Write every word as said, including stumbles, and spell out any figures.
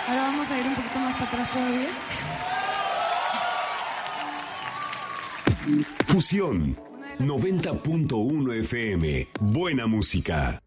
Ahora vamos a ir un poquito más para atrás todavía. Fusión noventa punto uno F M. Buena música.